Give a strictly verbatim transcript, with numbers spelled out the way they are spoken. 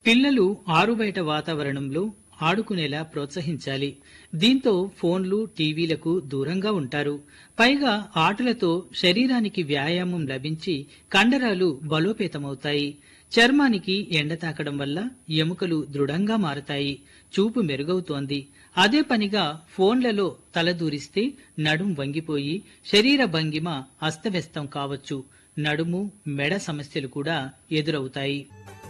పిల్లలు ఆరుబయట వాతావరణంలో ఆడుకునేలా ప్రోత్సహించాలి. దీంతో ఫోన్లు, టీవీలకు దూరంగా ఉంటారు. పైగా ఆటలతో శరీరానికి వ్యాయామం లభించి కండరాలు బలోపేతమవుతాయి. చర్మానికి ఎండ తాకడం వల్ల ఎముకలు దృఢంగా మారతాయి. చూపు మెరుగవుతోంది. అదే పనిగా ఫోన్లలో తలదూరిస్తే నడుం వంగిపోయి శరీర భంగిమ అస్తవ్యస్తం కావచ్చు. నడుము, మెడ సమస్యలు కూడా ఎదురవుతాయి.